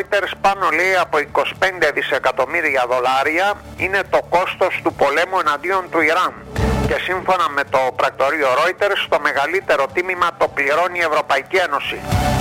Reuters, πάνω λέει από 25 δισεκατομμύρια δολάρια είναι το κόστος του πολέμου εναντίον του Ιράν. Και σύμφωνα με το πρακτορείο Reuters, το μεγαλύτερο τίμημα το πληρώνει η Ευρωπαϊκή Ένωση.